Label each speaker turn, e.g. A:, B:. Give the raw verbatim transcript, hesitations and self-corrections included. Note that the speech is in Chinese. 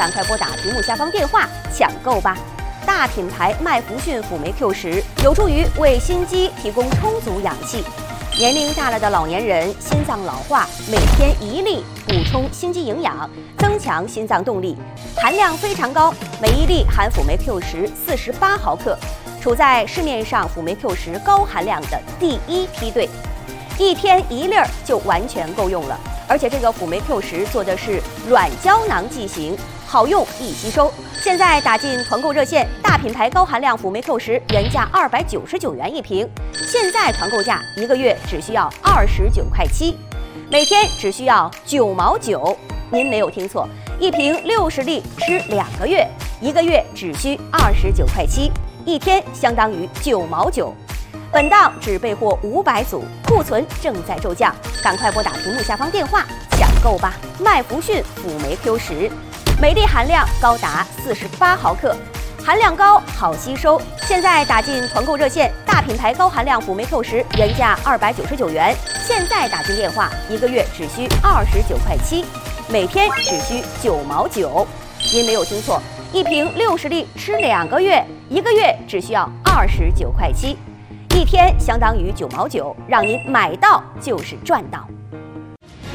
A: 赶快拨打屏幕下方电话抢购吧！大品牌麦弗逊辅酶 Q 十有助于为心肌提供充足氧气。年龄大了的老年人心脏老化，每天一粒补充心肌营养，增强心脏动力，含量非常高，每一粒含辅酶 Q 十四十八毫克，处在市面上辅酶 Q 十高含量的第一梯队，一天一粒儿就完全够用了。而且这个辅酶 Q 十做的是软胶囊剂型，好用易吸收。现在打进团购热线，大品牌高含量辅酶 Q 十原价二百九十九元一瓶，现在团购价一个月只需要二十九块七，每天只需要九毛九。您没有听错，一瓶六十粒吃两个月，一个月只需二十九块七，一天相当于九毛九。本档只备货五百组，库存正在骤降，赶快拨打屏幕下方电话抢购吧！麦弗逊辅酶 Q 十，每粒含量高达四十八毫克，含量高好吸收。现在打进团购热线，大品牌高含量辅酶 Q 十原价二百九十九元，现在打进电话，一个月只需二十九块七，每天只需九毛九。您没有听错，一瓶六十粒吃两个月，一个月只需要二十九块七。一天相当于九毛九，让您买到就是赚到。